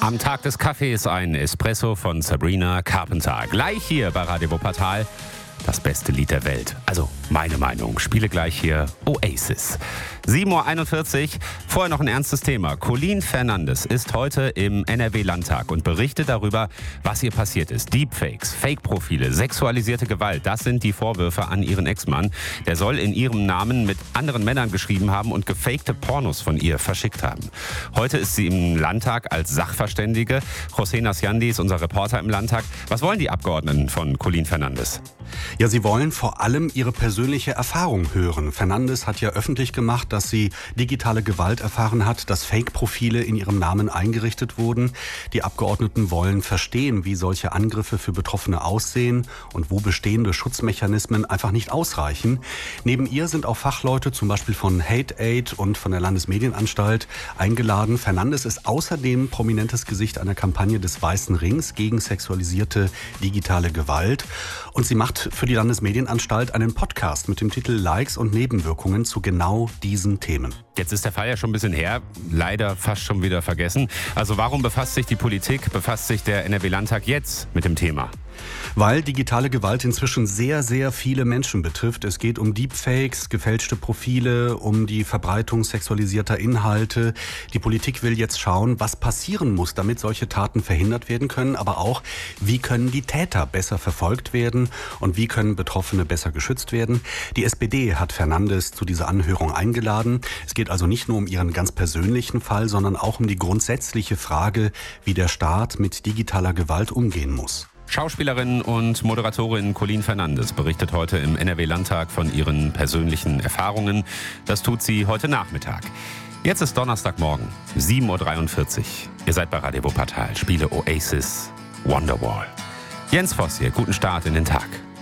Am Tag des Kaffees ein Espresso von Sabrina Carpenter. Gleich hier bei Radio Wuppertal. Das beste Lied der Welt. Also meine Meinung. Spiele gleich hier Oasis. 7:41 Uhr. Vorher noch ein ernstes Thema. Colleen Fernandes ist heute im NRW-Landtag und berichtet darüber, was hier passiert ist. Deepfakes, Fake-Profile, sexualisierte Gewalt. Das sind die Vorwürfe an ihren Ex-Mann. Der soll in ihrem Namen mit anderen Männern geschrieben haben und gefakte Pornos von ihr verschickt haben. Heute ist sie im Landtag als Sachverständige. José Nasciandi ist unser Reporter im Landtag. Was wollen die Abgeordneten von Colleen Fernandes? Ja, sie wollen vor allem ihre persönliche Erfahrung hören. Fernandes hat ja öffentlich gemacht, dass sie digitale Gewalt erfahren hat, dass Fake-Profile in ihrem Namen eingerichtet wurden. Die Abgeordneten wollen verstehen, wie solche Angriffe für Betroffene aussehen und wo bestehende Schutzmechanismen einfach nicht ausreichen. Neben ihr sind auch Fachleute, zum Beispiel von Hate Aid und von der Landesmedienanstalt, eingeladen. Fernandes ist außerdem prominentes Gesicht einer Kampagne des Weißen Rings gegen sexualisierte digitale Gewalt. Und sie macht für die Landesmedienanstalt einen Podcast mit dem Titel Likes und Nebenwirkungen zu genau diesen Themen. Jetzt ist der Fall ja schon ein bisschen her, leider fast schon wieder vergessen. Also warum befasst sich die Politik, befasst sich der NRW-Landtag jetzt mit dem Thema? Weil digitale Gewalt inzwischen sehr, sehr viele Menschen betrifft. Es geht um Deepfakes, gefälschte Profile, um die Verbreitung sexualisierter Inhalte. Die Politik will jetzt schauen, was passieren muss, damit solche Taten verhindert werden können, aber auch, wie können die Täter besser verfolgt werden und wie können Betroffene besser geschützt werden. Die SPD hat Fernandes zu dieser Anhörung eingeladen. Es geht also nicht nur um ihren ganz persönlichen Fall, sondern auch um die grundsätzliche Frage, wie der Staat mit digitaler Gewalt umgehen muss. Schauspielerin und Moderatorin Colleen Fernandes berichtet heute im NRW-Landtag von ihren persönlichen Erfahrungen. Das tut sie heute Nachmittag. Jetzt ist Donnerstagmorgen, 7:43 Uhr. Ihr seid bei Radio Wuppertal. Spiele Oasis, Wonderwall. Jens Voss hier, guten Start in den Tag.